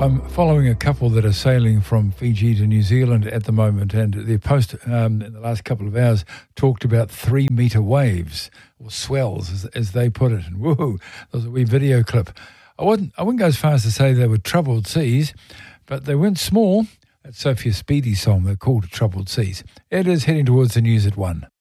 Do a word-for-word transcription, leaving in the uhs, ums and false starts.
I'm following a couple that are sailing from Fiji to New Zealand at the moment, and their post um, in the last couple of hours talked about three-metre waves, or swells, as, as they put it. And woohoo, there was a wee video clip. I wouldn't, I wouldn't go as far as to say they were troubled seas, but they weren't small. That's Sophia Speedy's song, they're called Troubled Seas. It is heading towards the news at one.